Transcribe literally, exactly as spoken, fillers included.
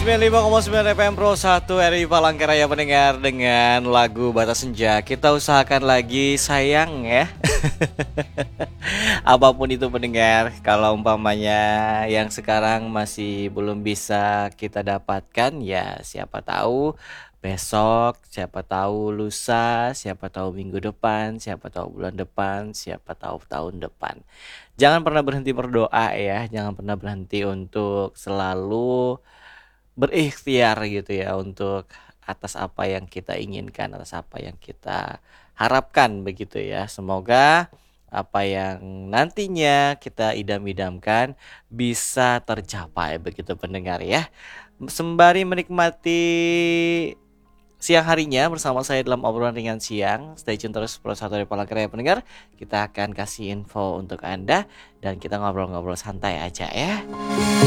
sembilan puluh lima koma sembilan F M Pro satu R I Palangkaraya pendengar, dengan lagu Batas Senja. Kita usahakan lagi sayang ya. Apapun itu pendengar, kalau umpamanya yang sekarang masih belum bisa kita dapatkan, ya siapa tahu besok, siapa tahu lusa, siapa tahu minggu depan, siapa tahu bulan depan, siapa tahu tahun depan. Jangan pernah berhenti berdoa ya, jangan pernah berhenti untuk selalu berikhtiar gitu ya, untuk atas apa yang kita inginkan, atas apa yang kita harapkan begitu ya. Semoga apa yang nantinya kita idam-idamkan bisa tercapai begitu pendengar ya. Sembari menikmati siang harinya bersama saya dalam obrolan ringan siang, stay tune terus Pro satu dari Palangkaraya pendengar. Kita akan kasih info untuk Anda dan kita ngobrol-ngobrol santai aja ya.